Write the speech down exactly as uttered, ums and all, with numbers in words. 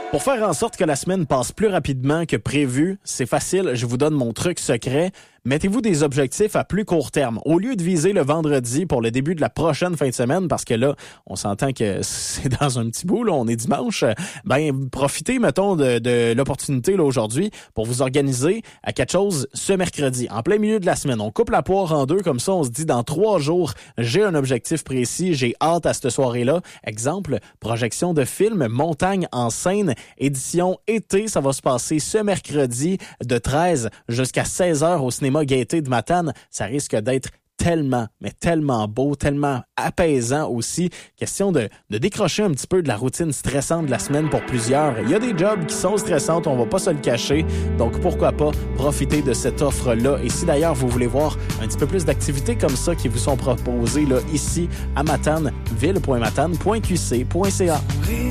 Pour faire en sorte que la semaine passe plus rapidement que prévu, c'est facile, je vous donne mon truc secret. Mettez-vous des objectifs à plus court terme. Au lieu de viser le vendredi pour le début de la prochaine fin de semaine, parce que là, on s'entend que c'est dans un petit bout, là, on est dimanche, ben profitez, mettons, de, de l'opportunité là aujourd'hui pour vous organiser à quelque chose ce mercredi, en plein milieu de la semaine. On coupe la poire en deux, comme ça, on se dit dans trois jours, j'ai un objectif précis, j'ai hâte à cette soirée-là. Exemple, projection de film Montagne en scène, édition été, ça va se passer ce mercredi de treize jusqu'à seize heures au cinéma Gaieté de Matane. Ça risque d'être tellement, mais tellement beau, tellement apaisant aussi. Question de, de décrocher un petit peu de la routine stressante de la semaine pour plusieurs. Il y a des jobs qui sont stressants, on va pas se le cacher. Donc pourquoi pas profiter de cette offre-là. Et si d'ailleurs vous voulez voir un petit peu plus d'activités comme ça qui vous sont proposées là, ici à Matane, ville point matane point q c point c a.